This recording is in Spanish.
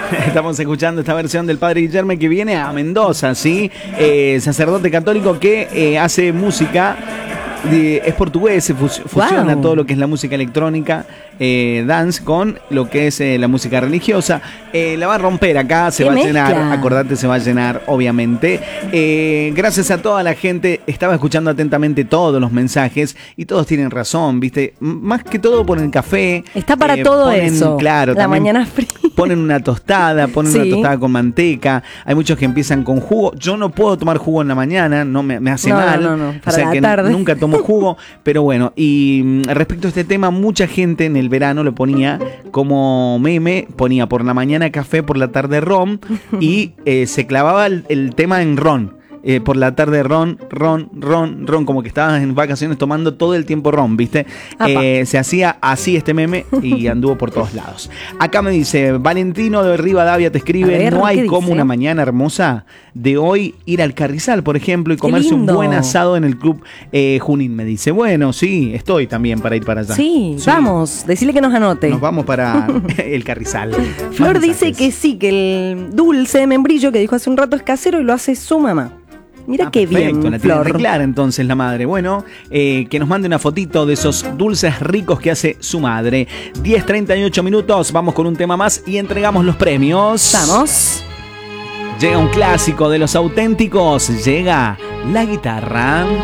Estamos escuchando esta versión del Padre Guillermo que viene a Mendoza, ¿sí? Sacerdote católico que hace música. Es portugués, se fusiona todo lo que es la música electrónica, dance, con lo que es la música religiosa. La va a romper acá, se va a llenar, acordate, se va a llenar, obviamente. Gracias a toda la gente, estaba escuchando atentamente todos los mensajes y todos tienen razón, ¿viste? Más que todo ponen café. Está para todo ponen, eso. Claro, la mañana fría. Ponen una tostada, ponen una tostada con manteca. Hay muchos que empiezan con jugo. Yo no puedo tomar jugo en la mañana, no me hace mal. No, para o sea la que tarde. Nunca tomo jugo, pero bueno. Y respecto a este tema, mucha gente en el verano lo ponía como meme, ponía por la mañana café, por la tarde ron, y se clavaba el tema en ron. Por la tarde ron, como que estabas en vacaciones tomando todo el tiempo ron, ¿viste? Se hacía así este meme y anduvo por todos lados. Acá me dice, Valentino de Rivadavia te escribe, ver, no hay como dice? una mañana hermosa de hoy ir al Carrizal, por ejemplo, y comerse un buen asado en el club Junín, me dice. Bueno, sí, estoy también para ir para allá. Sí, vamos, decirle que nos anote. Nos vamos para el Carrizal. Flor dice que sí, que el dulce de membrillo que dijo hace un rato es casero y lo hace su mamá. Mira qué perfecto, bien, la Flor. tiene clara entonces la madre. Bueno, que nos mande una fotito de esos dulces ricos que hace su madre. 10:38 minutos, vamos con un tema más y entregamos los premios. Vamos. Llega un clásico de los auténticos, llega la guitarra.